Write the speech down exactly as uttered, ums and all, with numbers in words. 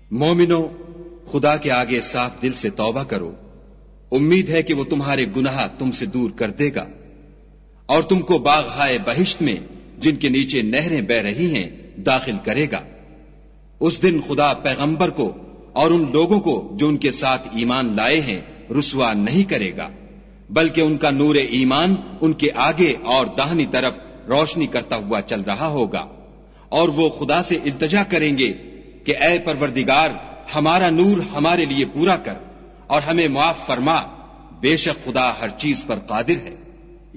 मोमिनो, खुदा के आगे साफ दिल से तौबा करो। उम्मीद है कि वो तुम्हारे गुनाह तुमसे दूर कर देगा और तुमको बाग़-ए बहिश्त में, जिनके नीचे नहरें बह रही हैं, दाखिल करेगा। उस दिन खुदा पैगंबर को और उन लोगों को जो उनके साथ ईमान लाए हैं रुसवा नहीं करेगा, बल्कि उनका नूर ईमान उनके आगे और दाहिनी तरफ रोशनी करता हुआ चल रहा होगा और वो खुदा से इल्तिजा करेंगे कि ऐ परवरदिगार, हमारा नूर हमारे लिए पूरा कर और हमें माफ फरमा। बेशक खुदा हर चीज पर कादिर है।